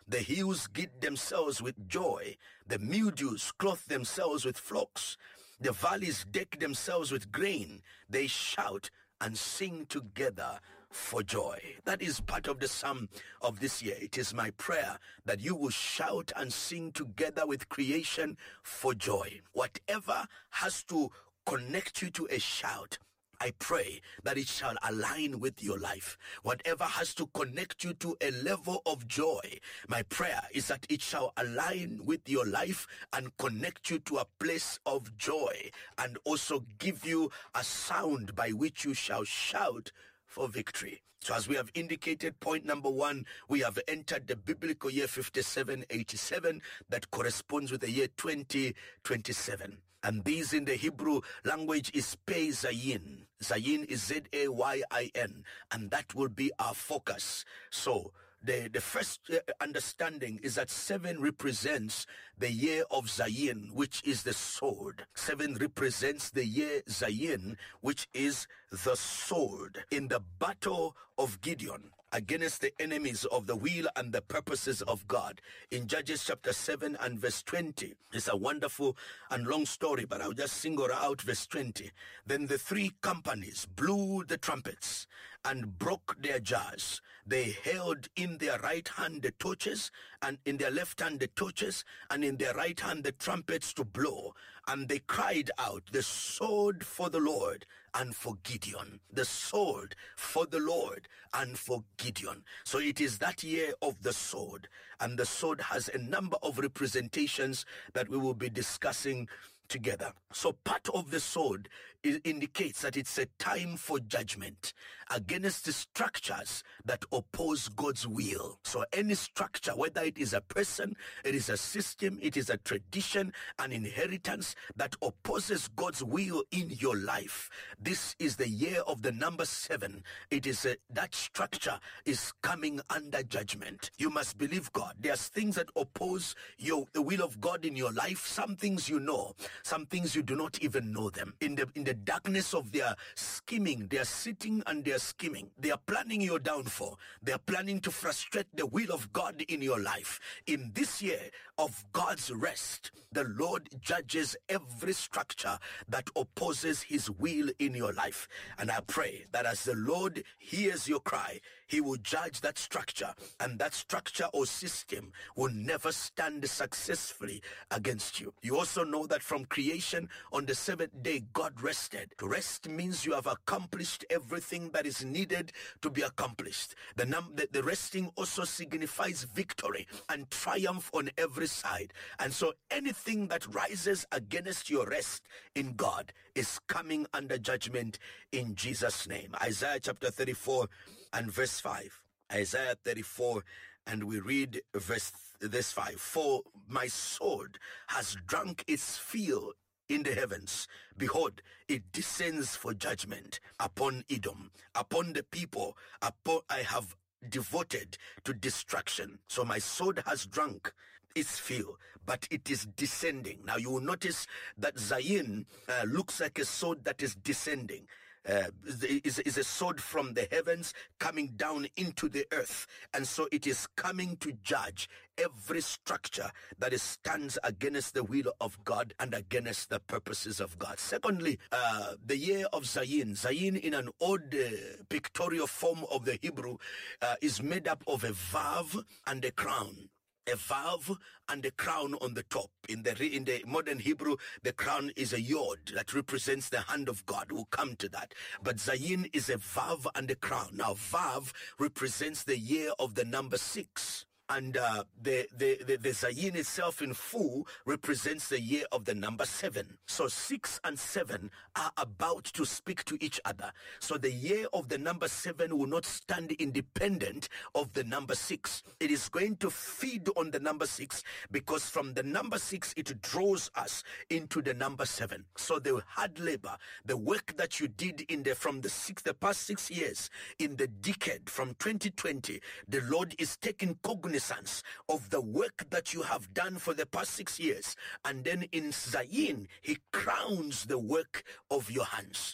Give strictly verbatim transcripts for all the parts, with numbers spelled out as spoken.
The hills gird themselves with joy. The meadows clothe themselves with flocks. The valleys deck themselves with grain. They shout and sing together for joy. That is part of the psalm of this year. It is my prayer that you will shout and sing together with creation for joy. Whatever has to connect you to a shout, I pray that it shall align with your life. Whatever has to connect you to a level of joy, my prayer is that it shall align with your life and connect you to a place of joy, and also give you a sound by which you shall shout for victory. So as we have indicated, point number one, we have entered the biblical year fifty-seven eighty-seven that corresponds with the year twenty twenty-seven. And this in the Hebrew language is Pei Zayin. Zayin is Z A Y I N. And that will be our focus. So the, the first understanding is that seven represents the year of Zayin, which is the sword. Seven represents the year Zayin, which is the sword. In the battle of Gideon against the enemies of the will and the purposes of God, in Judges chapter seven and verse twenty, it's a wonderful and long story, but I'll just single out verse twenty. Then the three companies blew the trumpets and broke their jars. They held in their right hand the torches, and in their left hand the torches, and in their right hand the trumpets to blow. And they cried out, the sword for the Lord and for Gideon. The sword for the Lord and for Gideon. So it is that year of the sword, and the sword has a number of representations that we will be discussing together. So part of the sword is, indicates that it's a time for judgment against the structures that oppose God's will. So any structure, whether it is a person, it is a system, it is a tradition, an inheritance that opposes God's will in your life, this is the year of the number seven. It is a, that structure is coming under judgment. You must believe God. There's things that oppose your, the will of God in your life. Some things you know, some things you do not even know them. In the in the darkness of their scheming, they are sitting and they are scheming. They are planning your downfall. They are planning to frustrate the will of God in your life. In this year of God's rest, the Lord judges every structure that opposes his will in your life. And I pray that as the Lord hears your cry, he will judge that structure, and that structure or system will never stand successfully against you. You also know that from creation on the seventh day, God rested. To rest means you have accomplished everything that is needed to be accomplished. The, num- the, the resting also signifies victory and triumph on every side. And so anything that rises against your rest in God is coming under judgment in Jesus' name. Isaiah chapter thirty-four and verse five. Isaiah thirty-four, and we read verse this five. For my sword has drunk its fill in the heavens. Behold, it descends for judgment upon Edom, upon the people, upon I have devoted to destruction. So my sword has drunk its fill, but it is descending. Now you will notice that Zayin uh, looks like a sword that is descending. Uh, is, is a sword from the heavens coming down into the earth. And so it is coming to judge every structure that is, stands against the will of God and against the purposes of God. Secondly, uh, the year of Zayin. Zayin in an old uh, pictorial form of the Hebrew uh, is made up of a vav and a crown. A valve and a crown on the top. In the in the modern Hebrew, the crown is a yod that represents the hand of God. We'll come to that. But Zayin is a valve and a crown. Now, vav represents the year of the number six. And uh, the, the, the, the Zayin itself in full represents the year of the number seven. So six and seven are about to speak to each other. So the year of the number seven will not stand independent of the number six. It is going to feed on the number six, because from the number six, it draws us into the number seven. So the hard labor, the work that you did in the, from the six, the past six years, in the decade from twenty twenty, the Lord is taking cognizance of the work that you have done for the past six years. And then in Zayin, he crowns the work of your hands.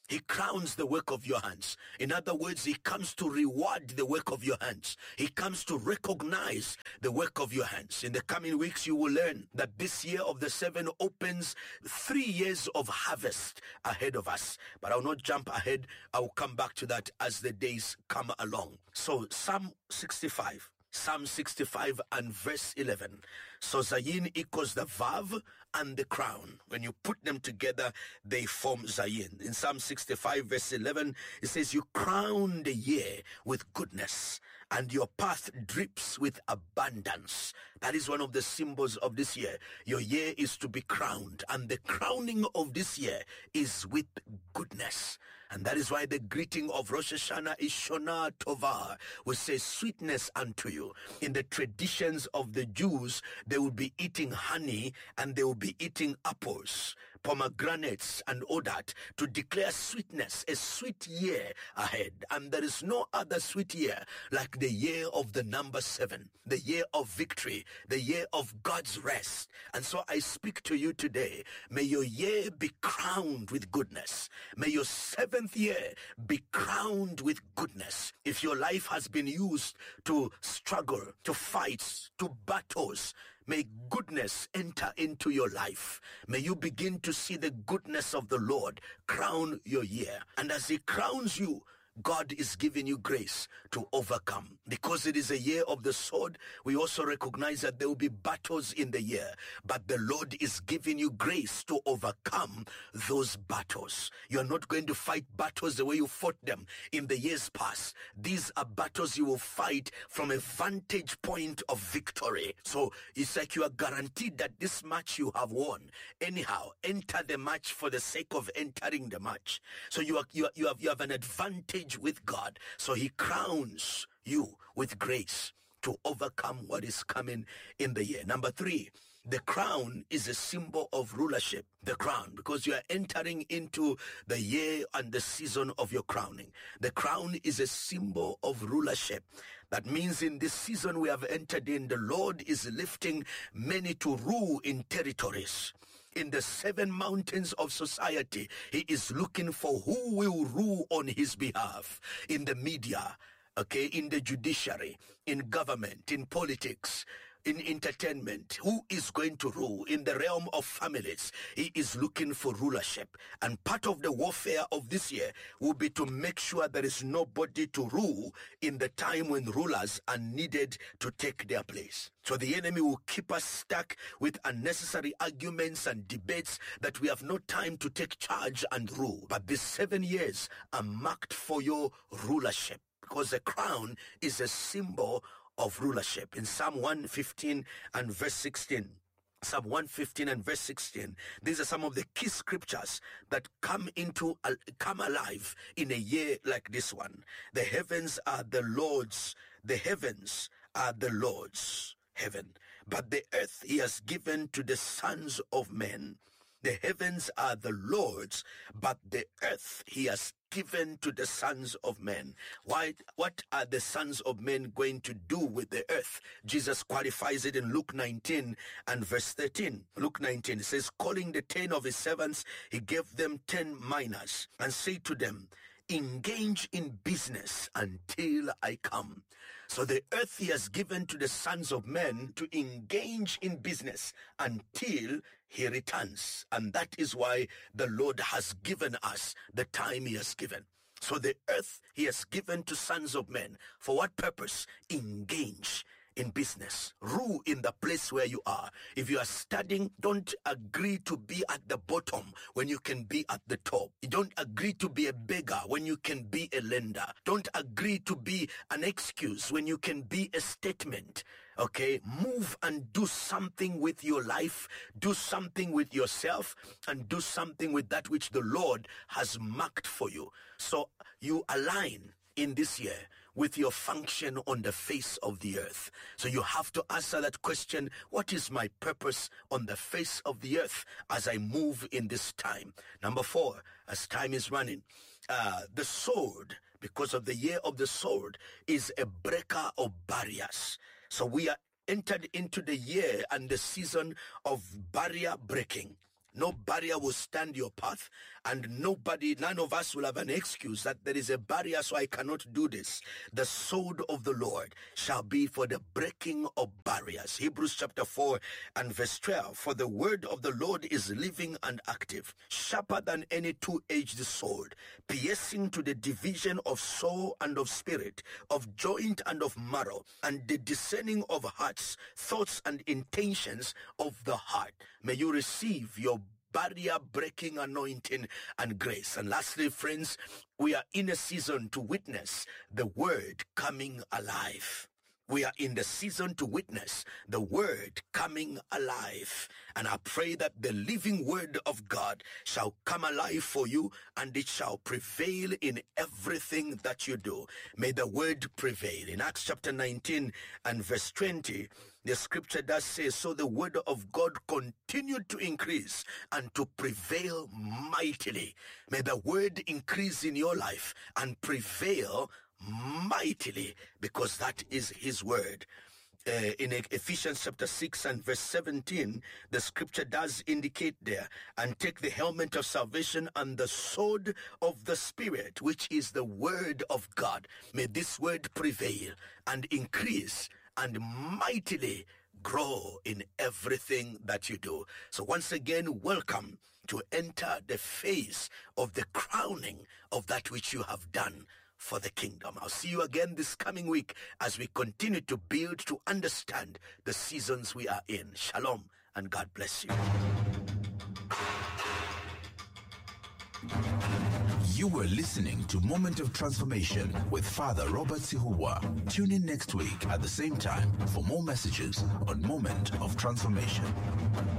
He crowns the work of your hands. In other words, he comes to reward the work of your hands. He comes to recognize the work of your hands. In the coming weeks, you will learn that this year of the seven opens three years of harvest ahead of us. But I'll not jump ahead. I will come back to that as the days come along. So Psalm sixty-five. Psalm sixty-five and verse eleven. So Zayin equals the vav and the crown. When you put them together, they form Zayin. In Psalm sixty-five verse eleven, it says, you crown the year with goodness, and your path drips with abundance. That is one of the symbols of this year. Your year is to be crowned, and the crowning of this year is with goodness. And that is why the greeting of Rosh Hashanah is Shona Tova, which says sweetness unto you. In the traditions of the Jews, they will be eating honey and they will be eating apples, pomegranates and all that, to declare sweetness, a sweet year ahead. And there is no other sweet year like the year of the number seven, the year of victory, the year of God's rest. And so I speak to you today, may your year be crowned with goodness. May your seventh year be crowned with goodness. If your life has been used to struggle, to fight, to battles, may goodness enter into your life. May you begin to see the goodness of the Lord crown your year. And as he crowns you, God is giving you grace to overcome. Because it is a year of the sword, we also recognize that there will be battles in the year. But the Lord is giving you grace to overcome those battles. You are not going to fight battles the way you fought them in the years past. These are battles you will fight from a vantage point of victory. So it's like you are guaranteed that this match you have won. Anyhow, enter the match for the sake of entering the match. So you are you, are, you have you have an advantage with God. So he crowns you with grace to overcome what is coming in the year. Number three, the crown is a symbol of rulership. The crown, because you are entering into the year and the season of your crowning. The crown is a symbol of rulership. That means in this season we have entered in, the Lord is lifting many to rule in territories. In the seven mountains of society, he is looking for who will rule on his behalf. In the media, okay, in the judiciary, in government, in politics, in entertainment, who is going to rule? In the realm of families, he is looking for rulership. And part of the warfare of this year will be to make sure there is nobody to rule in the time when rulers are needed to take their place. So the enemy will keep us stuck with unnecessary arguments and debates that we have no time to take charge and rule. But these seven years are marked for your rulership, because the crown is a symbol of rulership. In Psalm one fifteen and verse sixteen, Psalm one fifteen and verse sixteen, these are some of the key scriptures that come into uh, come alive in a year like this one. The heavens are the Lord's, the heavens are the Lord's heaven, but the earth he has given to the sons of men. The heavens are the Lord's, but the earth he has given to the sons of men. Why? What are the sons of men going to do with the earth? Jesus qualifies it in Luke nineteen and verse thirteen. Luke nineteen, it says, calling the ten of his servants, he gave them ten minas and said to them, engage in business until I come. So the earth he has given to the sons of men to engage in business until he returns. And that is why the Lord has given us the time he has given. So the earth he has given to sons of men. For what purpose? Engage in business. Rule in the place where you are. If you are studying, don't agree to be at the bottom when you can be at the top. You don't agree to be a beggar when you can be a lender. Don't agree to be an excuse when you can be a statement. Okay, move and do something with your life, do something with yourself, and do something with that which the Lord has marked for you. So you align in this year with your function on the face of the earth. So you have to answer that question, what is my purpose on the face of the earth as I move in this time? Number four, as time is running, uh, the sword, because of the year of the sword, is a breaker of barriers. So we are entered into the year and the season of barrier breaking. No barrier will stand your path, and nobody, none of us will have an excuse that there is a barrier, so I cannot do this. The sword of the Lord shall be for the breaking of barriers. Hebrews chapter four and verse twelve. For the word of the Lord is living and active, sharper than any two-edged sword, piercing to the division of soul and of spirit, of joint and of marrow, and the discerning of hearts, thoughts and intentions of the heart. May you receive your barrier breaking anointing and grace. And lastly, friends, we are in a season to witness the word coming alive. We are in the season to witness the word coming alive. And I pray that the living word of God shall come alive for you, and it shall prevail in everything that you do. May the word prevail. In Acts chapter nineteen and verse twenty, the scripture does say, so the word of God continued to increase and to prevail mightily. May the word increase in your life and prevail mightily, because that is his word. Uh, in Ephesians chapter six and verse seventeen, the scripture does indicate there, and take the helmet of salvation and the sword of the Spirit, which is the word of God. May this word prevail and increase and mightily grow in everything that you do. So once again, welcome to enter the phase of the crowning of that which you have done for the kingdom. I'll see you again this coming week as we continue to build to understand the seasons we are in. Shalom and God bless you. You were listening to Moment of Transformation with Father Robert Sihuwa. Tune in next week at the same time for more messages on Moment of Transformation.